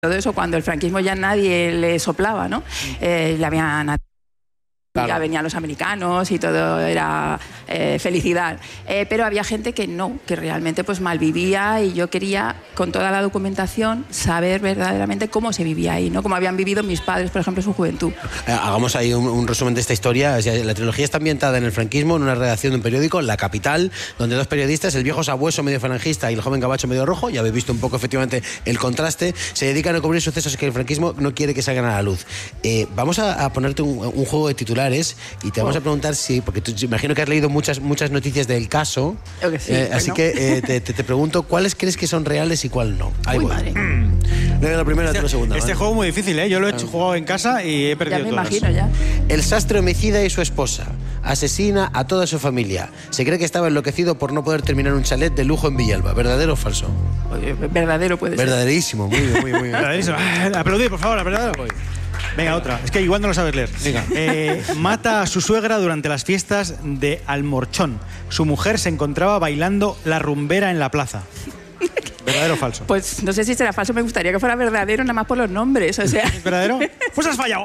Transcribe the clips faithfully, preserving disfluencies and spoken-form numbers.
todo eso cuando el franquismo ya nadie le soplaba, ¿no? Eh, le habían... Claro. Ya venían los americanos y todo era eh, felicidad. Eh, pero había gente que no, que realmente pues malvivía, y yo quería, con toda la documentación, saber verdaderamente cómo se vivía ahí, ¿no? Cómo habían vivido mis padres, por ejemplo, su juventud. Eh, hagamos ahí un, un resumen de esta historia. O sea, la trilogía está ambientada en el franquismo, en una redacción de un periódico, La Capital, donde dos periodistas, el viejo sabueso medio falangista y el joven gabacho medio rojo, ya habéis visto un poco efectivamente el contraste, se dedican a cubrir sucesos que el franquismo no quiere que salgan a la luz. Eh, vamos a, a ponerte un, un juego de titulares y te vamos a preguntar si, porque tú, imagino que has leído muchas muchas noticias del caso, Creo que sí, eh, bueno. así que eh, te, te, te pregunto cuáles crees que son reales y cuál no. Ahí Uy, voy. madre. Venga, la primera, tú la segunda. Este ¿vale? juego es muy difícil, ¿eh? Yo lo he hecho, jugado en casa y he perdido Ya me todas. imagino, ya. El sastre homicida y su esposa asesina a toda su familia. Se cree que estaba enloquecido por no poder terminar un chalet de lujo en Villalba. ¿Verdadero o falso? Oye, verdadero puede ser. Verdaderísimo, muy bien, muy, muy bien. Verdaderísimo. Aplaudid, por favor, verdadero. Venga, otra. Es que igual no lo sabes leer. Venga. Eh, mata a su suegra durante las fiestas de Almorchón. Su mujer se encontraba bailando la rumbera en la plaza. ¿Verdadero o falso? Pues no sé si será falso, me gustaría que fuera verdadero, nada más por los nombres, o sea... ¿Es verdadero? Pues has fallado.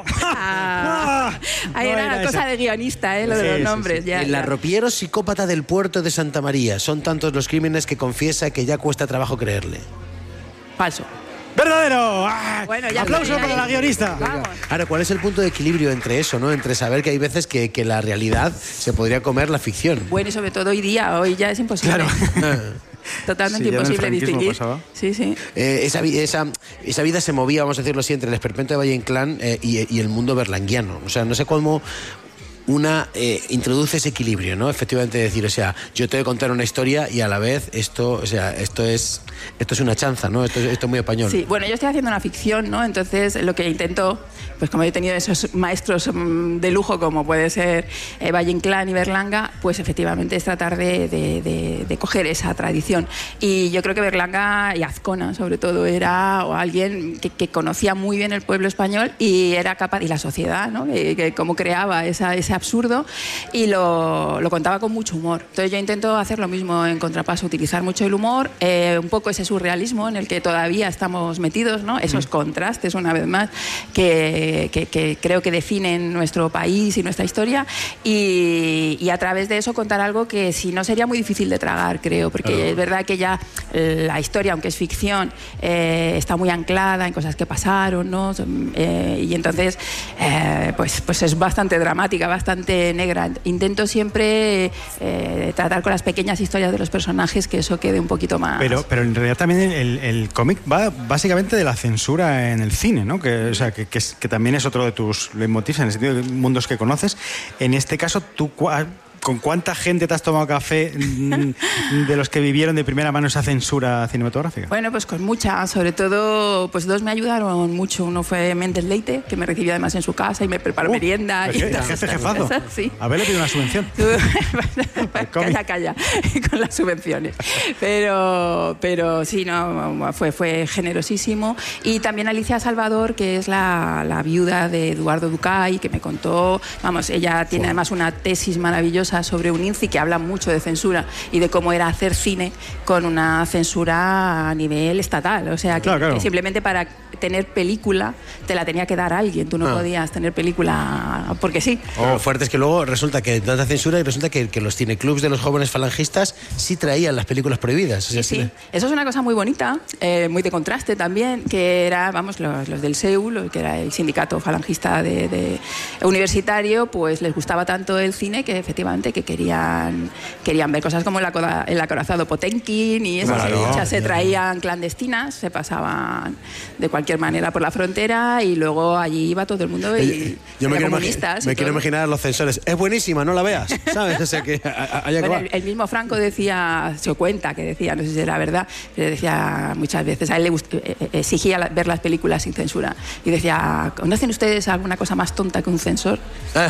Ah, ahí No era era una cosa ese. de guionista, ¿eh? Lo de Sí, los sí, nombres. sí. Ya, El ya. arropiero psicópata del puerto de Santa María. Son tantos los crímenes que confiesa que ya cuesta trabajo creerle. Falso. ¡Verdadero! ¡Ah! Bueno, ya ¡Aplauso está, ya, para ya. la guionista! Vamos. Ahora, ¿cuál es el punto de equilibrio entre eso, ¿no? Entre saber que hay veces que, que la realidad se podría comer la ficción. Bueno, y sobre todo hoy día, hoy ya es imposible. Claro. Totalmente Sí, ya en el imposible franquismo distinguir. pasaba. Sí, sí. Eh, esa, vi- esa, esa vida se movía, vamos a decirlo así, entre el esperpento de Valle Inclán eh, y, y el mundo berlanguiano. O sea, no sé cómo una eh, introduce ese equilibrio, ¿no? Efectivamente decir, o sea, yo te voy a contar una historia y a la vez esto, o sea, esto es esto es una chanza, ¿no? Esto, es- esto es muy español. Sí, bueno, yo estoy haciendo una ficción, ¿no? Entonces, lo que intento, pues como he tenido esos maestros mm, de lujo como puede ser eh, Valle Inclán y Berlanga, pues efectivamente es tratar de, de, de, de coger esa tradición. Y yo creo que Berlanga y Azcona, sobre todo, era o alguien que, que conocía muy bien el pueblo español y era capaz, y la sociedad, ¿no? Que, que cómo creaba esa, ese absurdo, y lo, lo contaba con mucho humor. Entonces yo intento hacer lo mismo en Contrapaso, utilizar mucho el humor, eh, un poco ese surrealismo en el que todavía estamos metidos, ¿no? Esos mm. contrastes, una vez más, que, que, que creo que definen nuestro país y nuestra historia, y, y a través de eso contar algo que si no sería muy difícil de tragar, creo, porque claro. Es verdad que ya la historia, aunque es ficción, eh, está muy anclada en cosas que pasaron, ¿no? Eh, y entonces eh, pues, pues es bastante dramática, bastante bastante negra. Intento siempre eh, tratar con las pequeñas historias de los personajes, que eso quede un poquito más... Pero, pero en realidad también el, el cómic va básicamente de la censura en el cine, ¿no? Que, o sea, que, que, es, que también es otro de tus leitmotivs en el sentido de mundos que conoces. En este caso, tú... ¿Con cuánta gente te has tomado café de los que vivieron de primera mano esa censura cinematográfica? Bueno, pues con muchas, sobre todo, pues dos me ayudaron mucho. Uno fue Méndez Leite, que me recibió además en su casa y me preparó uh, merienda. Y el jefe jefazo. Sí. A ver, le pido una subvención. Calla, calla, con las subvenciones. Pero, pero sí, no, fue, fue generosísimo. Y también Alicia Salvador, que es la, la viuda de Eduardo Ducay, que me contó, vamos, ella tiene Fue. además una tesis maravillosa sobre un I N C I que habla mucho de censura y de cómo era hacer cine con una censura a nivel estatal. O sea, que, claro, claro. que simplemente para tener película te la tenía que dar alguien. Tú no ah. podías tener película porque sí. Oh, lo fuerte es que luego resulta que tanta censura y resulta que, que los cineclubs de los jóvenes falangistas sí traían las películas prohibidas. O sea, sí, sí. sí. Eso es una cosa muy bonita, eh, muy de contraste también, que era, vamos, los, los del S E U, lo que era el sindicato falangista de, de universitario, pues les gustaba tanto el cine que efectivamente que querían, querían ver cosas como el, acoda, el acorazado Potemkin y esas claro, fichas se traían clandestinas, se pasaban de cualquier manera por la frontera y luego allí iba todo el mundo y, y yo me quiero, comunistas me y quiero todo. imaginar a los censores. Es buenísima, no la veas, ¿sabes? O sea, que haya bueno, que el, el mismo Franco decía, se cuenta que decía, no sé si era verdad, pero decía muchas veces, a él le gust, exigía ver las películas sin censura y decía, ¿conocen ustedes alguna cosa más tonta que un censor?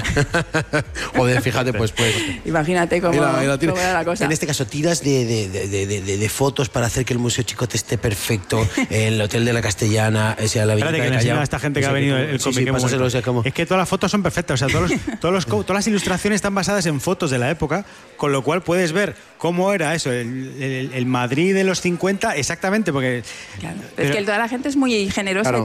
Joder, fíjate, pues, pues imagínate cómo, mira, mira, cómo era la cosa. En este caso, tiras de, de, de, de, de, de fotos para hacer que el Museo Chicote esté perfecto, el Hotel de la Castellana, o sea, la Espérate que le enseño a esta gente que ha venido el sí, sí, pásaselo, o sea, como... Es que todas las fotos son perfectas, o sea, todos los, todos los, todas las ilustraciones están basadas en fotos de la época, con lo cual puedes ver cómo era eso, el, el, el Madrid de los cincuenta, exactamente, porque... Claro. Pero, es que toda la gente es muy generosa. Claro.